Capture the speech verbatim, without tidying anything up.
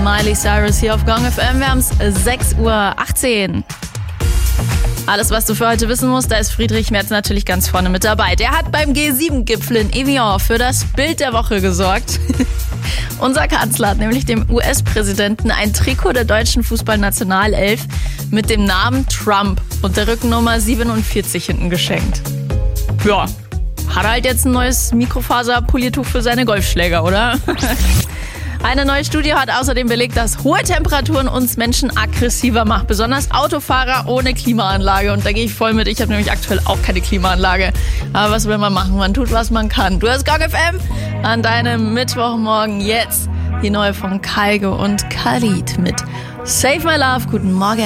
Miley Cyrus hier auf Gong F M. Wir haben es sechs Uhr achtzehn. Alles, was du für heute wissen musst, da ist Friedrich Merz natürlich ganz vorne mit dabei. Der hat beim G sieben Gipfel in Evian für das Bild der Woche gesorgt. Unser Kanzler hat nämlich dem U S-Präsidenten ein Trikot der deutschen Fußballnationalelf mit dem Namen Trump und der Rückennummer siebenundvierzig hinten geschenkt. Ja, hat er halt jetzt ein neues Mikrofaser-Poliertuch für seine Golfschläger, oder? Eine neue Studie hat außerdem belegt, dass hohe Temperaturen uns Menschen aggressiver machen, besonders Autofahrer ohne Klimaanlage. Und da gehe ich voll mit. Ich habe nämlich aktuell auch keine Klimaanlage. Aber was will man machen? Man tut, was man kann. Du hast Gong F M an deinem Mittwochmorgen jetzt. Die neue von Kygo und Khalid mit Save My Love. Guten Morgen.